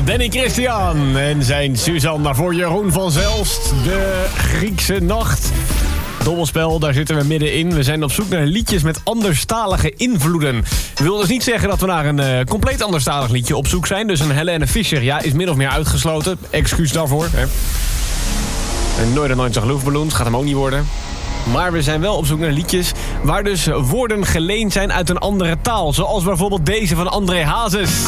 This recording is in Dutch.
Danny Christian en zijn Suzanne voor Jeroen van Zelst. De Griekse Nacht. Dobbelspel, daar zitten we middenin. We zijn op zoek naar liedjes met anderstalige invloeden. Wil dus niet zeggen dat we naar een compleet anderstalig liedje op zoek zijn. Dus een Helene Fischer, ja, is min of meer uitgesloten. Excuus daarvoor. Hè. En Nooit zag luchtballons, gaat hem ook niet worden. Maar we zijn wel op zoek naar liedjes waar dus woorden geleend zijn uit een andere taal. Zoals bijvoorbeeld deze van André Hazes.